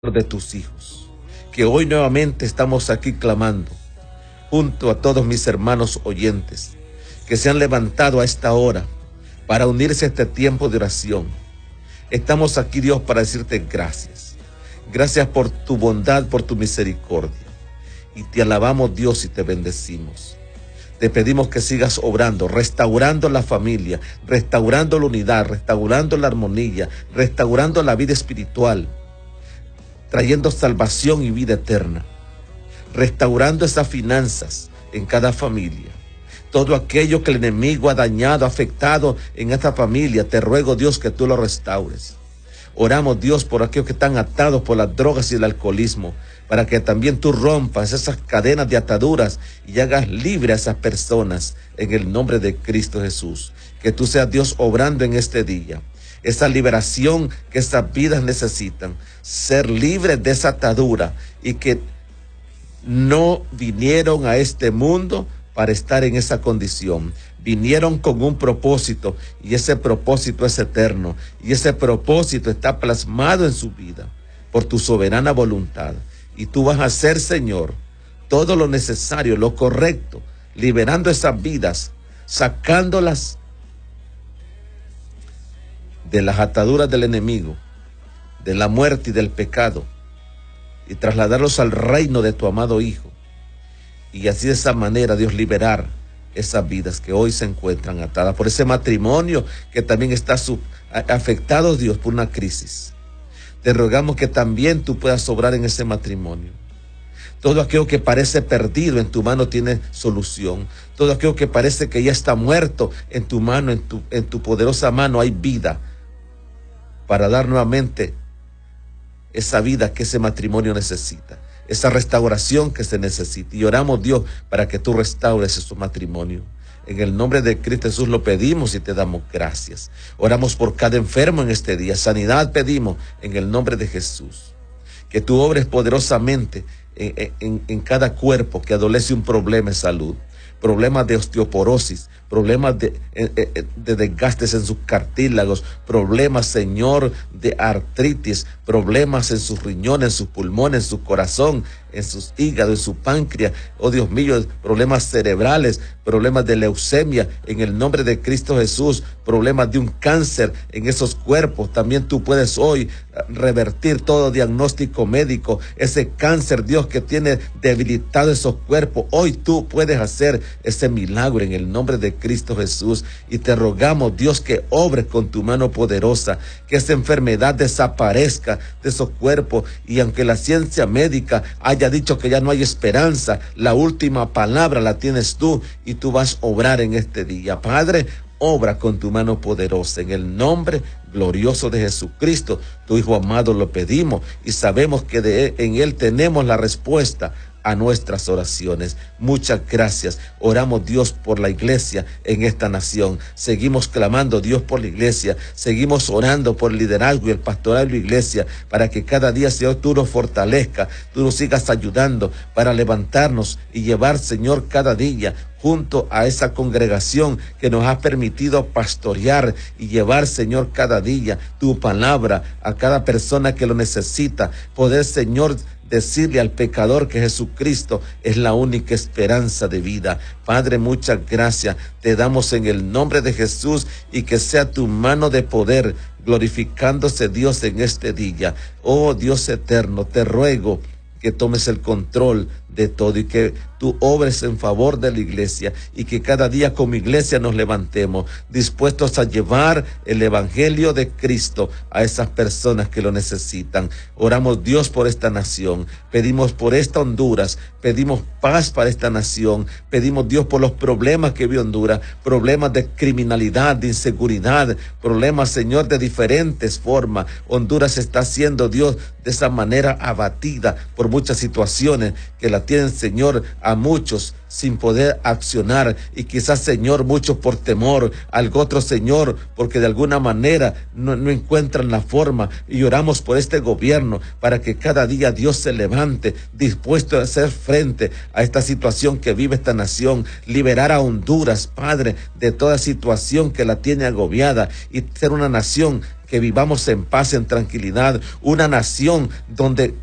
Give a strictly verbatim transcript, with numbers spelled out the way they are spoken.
de tus hijos, que hoy nuevamente estamos aquí clamando, junto a todos mis hermanos oyentes, que se han levantado a esta hora para unirse a este tiempo de oración. Estamos aquí, Dios, para decirte gracias. Gracias por tu bondad, por tu misericordia. Y te alabamos, Dios, y te bendecimos. Te pedimos que sigas obrando, restaurando la familia, restaurando la unidad, restaurando la armonía, restaurando la vida espiritual, trayendo salvación y vida eterna, restaurando esas finanzas en cada familia. Todo aquello que el enemigo ha dañado, afectado en esta familia, te ruego, Dios, que tú lo restaures. Oramos, Dios, por aquellos que están atados por las drogas y el alcoholismo, para que también tú rompas esas cadenas de ataduras y hagas libre a esas personas en el nombre de Cristo Jesús. Que tú seas, Dios, obrando en este día. Esa liberación que esas vidas necesitan, ser libres de esa atadura, y que no vinieron a este mundo para estar en esa condición. Vinieron con un propósito, y ese propósito es eterno, y ese propósito está plasmado en su vida por tu soberana voluntad. Y tú vas a hacer, Señor, todo lo necesario, lo correcto, liberando esas vidas, sacándolas de las ataduras del enemigo, de la muerte y del pecado, y trasladarlos al reino de tu amado Hijo. Y así, de esa manera, Dios, liberar esas vidas que hoy se encuentran atadas por ese matrimonio que también está sub, afectado, Dios, por una crisis. Te rogamos que también tú puedas obrar en ese matrimonio. Todo aquello que parece perdido en tu mano tiene solución. Todo aquello que parece que ya está muerto en tu mano, en tu, en tu poderosa mano hay vida para dar nuevamente esa vida que ese matrimonio necesita, esa restauración que se necesita. Y oramos, Dios, para que tú restaures esos matrimonios. En el nombre de Cristo Jesús lo pedimos y te damos gracias. Oramos por cada enfermo en este día. Sanidad pedimos en el nombre de Jesús. Que tú obres poderosamente en, en, en cada cuerpo que adolece un problema de salud, problemas de osteoporosis, problemas de, de, de desgastes en sus cartílagos, problemas, Señor, de artritis, problemas en sus riñones, en sus pulmones, en su corazón, en sus hígados, en su páncreas, oh Dios mío, problemas cerebrales, problemas de leucemia, en el nombre de Cristo Jesús, problemas de un cáncer en esos cuerpos. También tú puedes hoy revertir todo diagnóstico médico, ese cáncer, Dios, que tiene debilitado esos cuerpos. Hoy tú puedes hacer ese milagro en el nombre de Cristo Jesús, y te rogamos, Dios, que obres con tu mano poderosa, que esa enfermedad desaparezca de esos cuerpos. Y aunque la ciencia médica haya dicho que ya no hay esperanza, la última palabra la tienes tú, y tú vas a obrar en este día. Padre, obra con tu mano poderosa, en el nombre glorioso de Jesucristo, tu Hijo amado, lo pedimos, y sabemos que de, en Él tenemos la respuesta a nuestras oraciones. Muchas gracias. Oramos, Dios, por la iglesia en esta nación. Seguimos clamando, Dios, por la iglesia. Seguimos orando por el liderazgo y el pastorado de la iglesia, para que cada día, Señor, tú nos fortalezcas, tú nos sigas ayudando para levantarnos y llevar, Señor, cada día junto a esa congregación que nos ha permitido pastorear y llevar, Señor, cada día tu palabra a cada persona que lo necesita. Poder, Señor, decirle al pecador que Jesucristo es la única esperanza de vida. Padre, muchas gracias te damos en el nombre de Jesús, y que sea tu mano de poder glorificándose, Dios, en este día. Oh Dios eterno, te ruego que tomes el control de todo, y que tú obres en favor de la iglesia, y que cada día como iglesia nos levantemos dispuestos a llevar el evangelio de Cristo a esas personas que lo necesitan. Oramos, Dios, por esta nación, pedimos por esta Honduras, pedimos paz para esta nación, pedimos, Dios, por los problemas que vive Honduras, problemas de criminalidad, de inseguridad, problemas, Señor, de diferentes formas. Honduras está siendo, Dios, de esa manera abatida por muchas situaciones que la tienen, Señor, a muchos sin poder accionar, y quizás, Señor, muchos por temor, algo otro, Señor, porque de alguna manera no, no encuentran la forma. Y oramos por este gobierno para que cada día Dios se levante dispuesto a hacer frente a esta situación que vive esta nación, liberar a Honduras, Padre, de toda situación que la tiene agobiada, y ser una nación que vivamos en paz, en tranquilidad, una nación donde